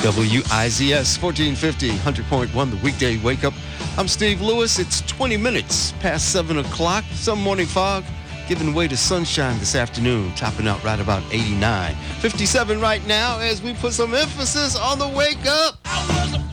WIZS 1450, 100.1, the weekday wake up. I'm Steve Lewis. It's 20 minutes past 7 o'clock. Some morning fog giving way to sunshine this afternoon, topping out right about 89. 57 right now as we put some emphasis on the wake up.